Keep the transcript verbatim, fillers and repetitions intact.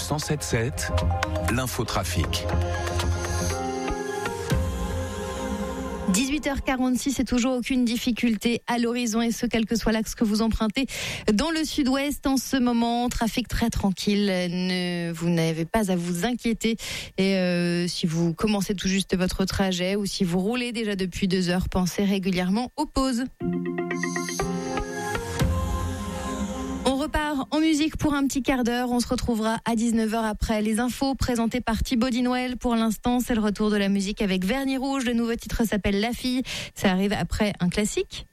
cent sept sept, l'infotrafic. dix-huit heures quarante-six, c'est toujours aucune difficulté à l'horizon, et ce, quel que soit l'axe que vous empruntez. Dans le sud-ouest, en ce moment, trafic très tranquille. Ne, vous n'avez pas à vous inquiéter. Et euh, si vous commencez tout juste votre trajet ou si vous roulez déjà depuis deux heures, pensez régulièrement aux pauses. On repart en musique pour un petit quart d'heure. On se retrouvera à dix-neuf heures après les infos présentées par Thibaut Noël. Pour l'instant, c'est le retour de la musique avec Vernis Rouge. Le nouveau titre s'appelle La Fille. Ça arrive après un classique.